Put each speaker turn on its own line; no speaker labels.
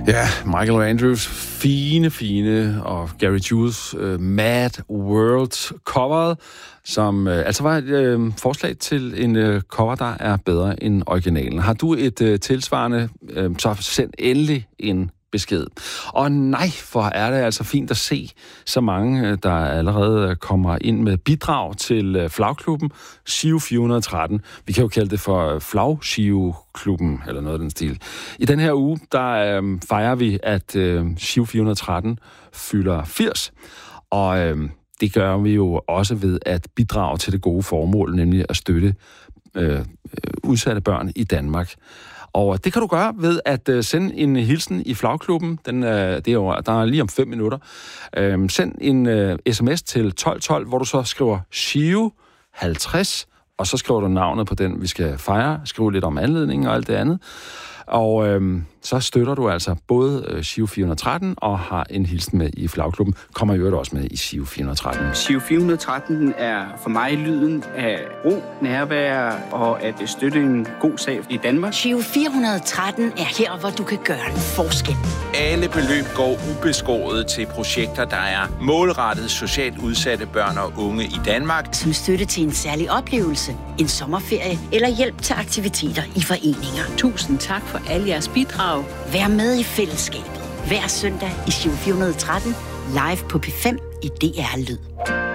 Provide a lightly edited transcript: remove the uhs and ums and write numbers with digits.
Ja, Michael Andrews fine og Gary Jules Mad World coveret, som altså var et forslag til en cover, der er bedre end originalen. Har du et tilsvarende, så send endelig en besked. Og nej, for er det altså fint at se så mange, der allerede kommer ind med bidrag til Flagklubben Giro 413. Vi kan jo kalde det for Flag-Giro-klubben, eller noget af den stil. I den her uge, der fejrer vi, at Giro 413 fylder 80, og det gør vi jo også ved at bidrage til det gode formål, nemlig at støtte udsatte børn i Danmark. Og det kan du gøre ved at sende en hilsen i Flagklubben. Der er lige om 5 minutter. Send en sms til 1212, hvor du så skriver Giro 50, og så skriver du navnet på den, vi skal fejre. Skriv lidt om anledningen og alt det andet. Og så støtter du altså både Giro 413 og har en hilsen med i Flagklubben. Kommer i øvrigt også med i Giro 413.
Giro 413 er for mig lyden af ro, nærvær og at støtte en god sag i Danmark.
Giro 413 er her, hvor du kan gøre en forskel.
Alle beløb går ubeskåret til projekter, der er målrettet socialt udsatte børn og unge i Danmark.
Som støtte til en særlig oplevelse, en sommerferie eller hjælp til aktiviteter i foreninger.
Tusind tak for alle jeres bidrag.
Vær med i fællesskabet. Hver søndag i Giro 413, live på P5 i DR Lyd.